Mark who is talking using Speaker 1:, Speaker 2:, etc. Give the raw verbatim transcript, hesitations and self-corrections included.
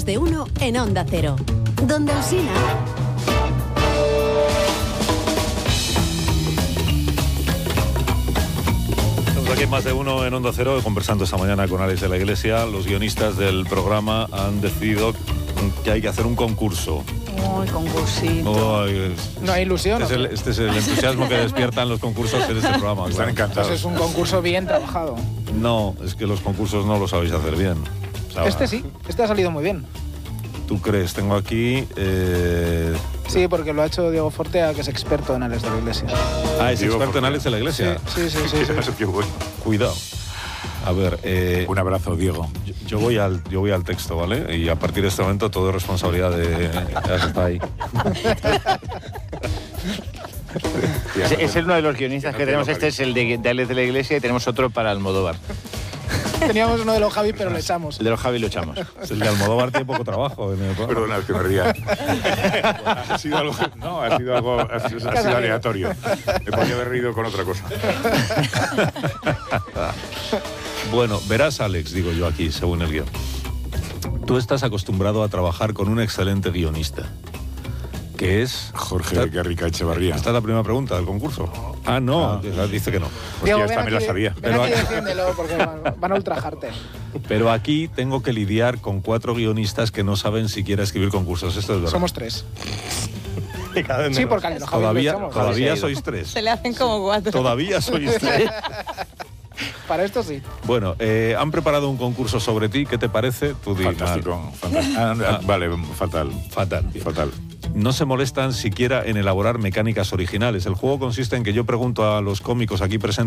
Speaker 1: Más de Uno en Onda Cero. Donde Alsina.
Speaker 2: Estamos aquí en Más de Uno en Onda Cero, conversando esta mañana con Alex de la Iglesia. Los guionistas del programa han decidido que hay que hacer un concurso.
Speaker 3: Uy, concursito.
Speaker 2: Oh, es,
Speaker 4: no hay ilusión.
Speaker 2: Este, ¿no? es el, este es el entusiasmo que despiertan los concursos en este programa.
Speaker 5: Están encantados.
Speaker 4: Pues es un concurso bien trabajado.
Speaker 2: No, es que los concursos no lo sabéis hacer bien. ¿Sabes?
Speaker 4: Este sí, este ha salido muy bien.
Speaker 2: ¿Tú crees? Tengo aquí... Eh...
Speaker 4: Sí, porque lo ha hecho Diego Fortea, que es experto en Alex de la Iglesia.
Speaker 2: Ah, es
Speaker 5: Diego
Speaker 2: experto
Speaker 5: Fortea.
Speaker 2: en Alex de la Iglesia.
Speaker 4: Sí, sí, sí. sí, sí.
Speaker 5: Qué bueno.
Speaker 2: Cuidado. A ver, eh,
Speaker 5: Un abrazo, Diego.
Speaker 2: yo, yo voy al yo voy al texto, ¿vale? Y a partir de este momento todo es responsabilidad de... Ya se está ahí.
Speaker 6: Es, es uno de los guionistas que tenemos. Este es el de, de Alex de la Iglesia y tenemos otro para Almodóvar.
Speaker 4: Teníamos uno de los Javi, pero lo echamos.
Speaker 6: El de los Javi lo echamos.
Speaker 2: Es el de Almodóvar, tiene poco trabajo en el programa.
Speaker 5: Perdona, es que me ría. Ha sido algo, no, ha sido algo, ha sido, ha sido aleatorio. Me podía haber reído con otra cosa.
Speaker 2: Bueno, verás, Alex, digo yo aquí, según el guión. Tú estás acostumbrado a trabajar con un excelente guionista, que es...
Speaker 5: Jorge
Speaker 2: Esta-
Speaker 5: Guerrica Echevarría.
Speaker 2: Esta es la primera pregunta del concurso. Ah, no,
Speaker 5: Ah.
Speaker 2: dice que no.
Speaker 5: Hostia,
Speaker 4: ven
Speaker 5: esta me la
Speaker 4: aquí-
Speaker 5: sabía.
Speaker 4: Ven
Speaker 2: Pero
Speaker 4: aquí y
Speaker 2: aquí-
Speaker 4: defiéndelo, porque van, van a ultrajarte.
Speaker 2: Pero aquí tengo que lidiar con cuatro guionistas que no saben siquiera escribir concursos. Esto es verdad.
Speaker 4: Somos tres. Sí, porque a los Javi
Speaker 2: Todavía,
Speaker 4: lo echamos.
Speaker 2: todavía
Speaker 6: Javi se ha
Speaker 2: sois tres.
Speaker 3: Se le hacen como cuatro.
Speaker 2: Todavía sois tres.
Speaker 4: Para esto sí.
Speaker 2: Bueno, eh, han preparado un concurso sobre ti. ¿Qué te parece? Tú di,
Speaker 5: Fantástico. fantástico. Ah, ah, vale, fatal.
Speaker 2: Fatal.
Speaker 5: Fatal.
Speaker 2: No se molestan siquiera en elaborar mecánicas originales. El juego consiste en que yo pregunto a los cómicos aquí presentes